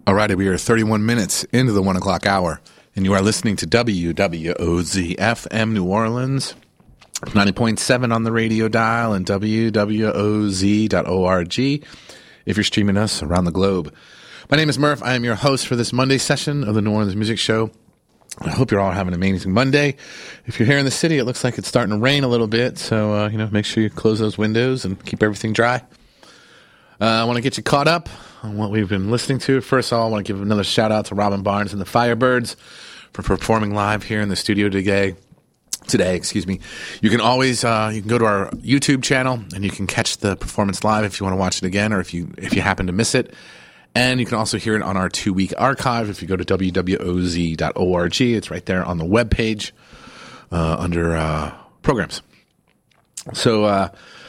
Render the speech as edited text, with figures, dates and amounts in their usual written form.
Alrighty, we are 31 minutes into the 1 o'clock hour, and you are listening to WWOZ FM New Orleans, 90.7 on the radio dial, and WWOZ.org if you're streaming us around the globe. My name is Murph. I am your host for this Monday session of the New Orleans Music Show. I hope you're all having an amazing Monday. If you're here in the city, it looks like it's starting to rain a little bit, so make sure you close those windows and keep everything dry. I want to get you caught up on what we've been listening to. First of all, I want to give another shout out to Robin Barnes and the Firebirds for performing live here in the studio today. You can always you can go to our YouTube channel and you can catch the performance live if you want to watch it again, or if you happen to miss it. And you can also hear it on our 2-week archive if you go to WWOZ.org. It's right there on the webpage under programs. So